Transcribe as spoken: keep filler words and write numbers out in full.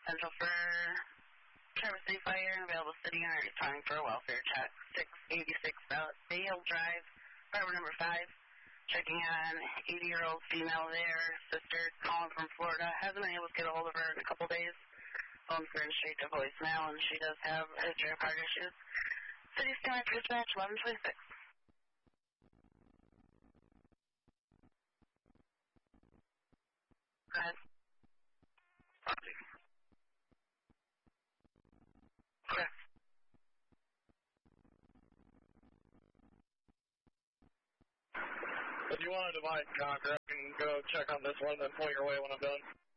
Central for Traverse City Fire, available city and are responding for a welfare check. six eighty-six Bay Hill Drive, Harbor number five. Checking on eighty-year-old female there, sister calling from Florida. Hasn't been able to get a hold of her in a couple days. Phone's going straight to voicemail, and she does have a history of heart issues. City Standard Dispatch, eleven twenty-six. Go ahead. Okay. If you want to divide and conquer, I can go check on this one and then pull your way when I'm done.